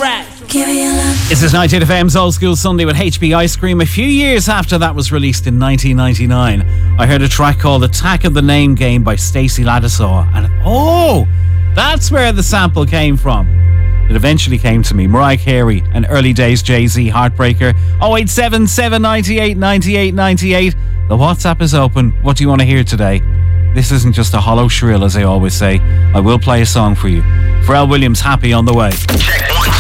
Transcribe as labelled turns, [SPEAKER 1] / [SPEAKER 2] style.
[SPEAKER 1] right.
[SPEAKER 2] This is 98 FM's Old School Sunday with HB Ice Cream. A few years after that was released in 1999, I heard a track called Attack of the Name Game by Stacey Ladishaw, and that's where the sample came from. It eventually came to me. Mariah Carey and early days Jay-Z, Heartbreaker. 087 798 98 98. The WhatsApp is open. What do you want to hear today? This isn't just a hollow shrill, as I always say. I will play a song for you. Pharrell Williams, Happy, on the way.
[SPEAKER 3] Check 1,